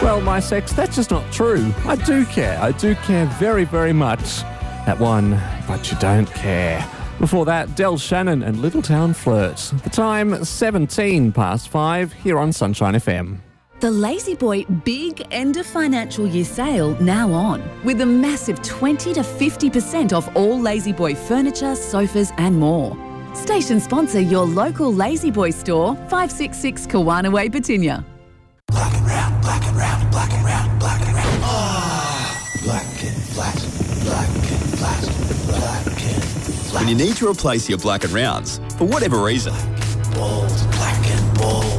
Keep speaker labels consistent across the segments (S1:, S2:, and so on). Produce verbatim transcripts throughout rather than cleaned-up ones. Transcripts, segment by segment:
S1: Well, my sex, that's just not true. I do care. I do care very, very much. That one, But You Don't Care. Before that, Del Shannon and Little Town Flirt. The time, seventeen past five, here on Sunshine F M.
S2: The La-Z-Boy Big End of Financial Year sale now on, with a massive twenty to fifty percent off all La-Z-Boy furniture, sofas and more. Station sponsor your local La-Z-Boy store, five sixty-six Kawana Way, Batinia.
S3: Black and round, black and round, black and round, black and round. Ah, black and flat, black and flat, black and flat.
S4: When you need to replace your black and rounds, for whatever reason,
S3: Bold, black and bold.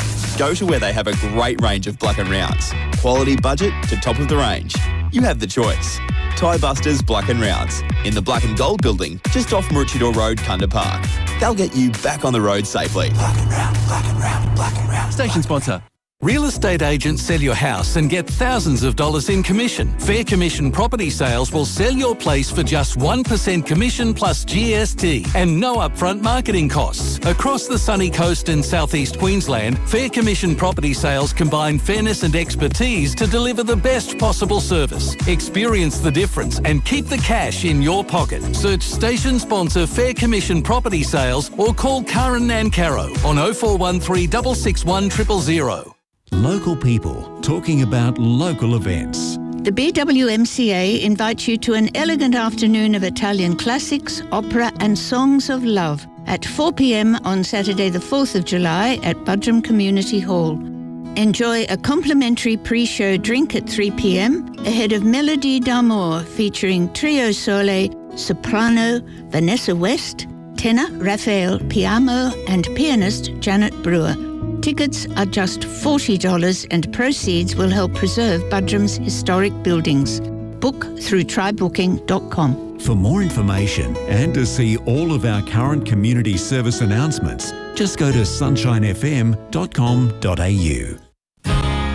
S4: go to where they have a great range of black and rounds. Quality budget to top of the range. You have the choice. Tie Busters Black and Rounds in the Black and Gold building just off Maroochydore Road, Kunda Park. They'll get you back on the road safely.
S3: Black and round, black and round, black and round.
S5: Station sponsor. Real estate agents sell your house and get thousands of dollars in commission. Fair Commission Property Sales will sell your place for just one percent commission plus G S T and no upfront marketing costs. Across the sunny coast and southeast Queensland, Fair Commission Property Sales combine fairness and expertise to deliver the best possible service. Experience the difference and keep the cash in your pocket. Search station sponsor Fair Commission Property Sales or call Karen Nancaro on oh four one three, six six one, zero zero zero.
S6: Local people talking about local events.
S7: The B W M C A invites you to an elegant afternoon of Italian classics, opera and songs of love at four p m on Saturday the fourth of July at Budrum Community Hall. Enjoy a complimentary pre-show drink at three p m ahead of Melody d'Amour featuring Trio Sole, soprano Vanessa West, tenor Raphael Piamo and pianist Janet Brewer. Tickets are just forty dollars and proceeds will help preserve Budrum's historic buildings. Book through try booking dot com.
S6: For more information and to see all of our current community service announcements, just go to sunshine f m dot com dot a u.